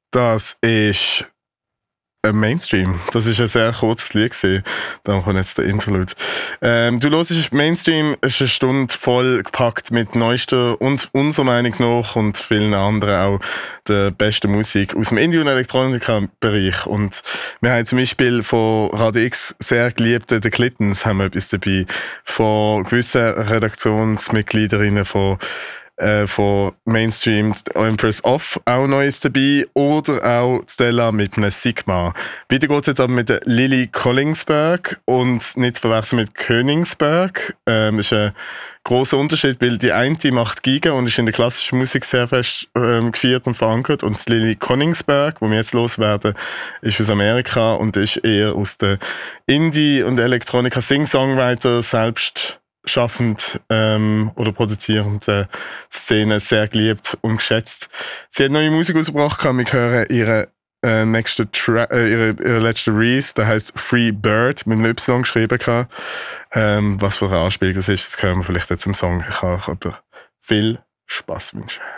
Das ist Mainstream. Das ist ein sehr kurzes Lied gewesen. Da kommt jetzt der Interlude. Du hörst Mainstream, es ist eine Stunde voll gepackt mit neuester und unserer Meinung nach und vielen anderen auch der besten Musik aus dem Indie- und Elektronika-Bereich. Und wir haben zum Beispiel von Radio X sehr geliebten The Clintons haben wir etwas dabei. Von gewissen Redaktionsmitgliederinnen von Mainstream, Empress Off auch Neues dabei oder auch Stella mit einem Sigma. Weiter geht es jetzt aber mit der Lily Collingsberg und nicht zu verwechseln mit Königsberg. Das ist ein grosser Unterschied, weil die eine macht Giga und ist in der klassischen Musik sehr fest gefeiert und verankert und Lily Collingsberg, wo wir jetzt loswerden, ist aus Amerika und ist eher aus der Indie- und Elektronika-Sing-Songwriter selbst schaffend oder produzierend Szene sehr geliebt und geschätzt. Sie hat neue Musik rausgebracht, wir hören ihre ihre letzte Release, der heißt Free Bird, mit einem Y geschrieben. Was für eine Anspielung das ist, das hören wir vielleicht jetzt im Song. Ich kann euch aber viel Spaß wünschen.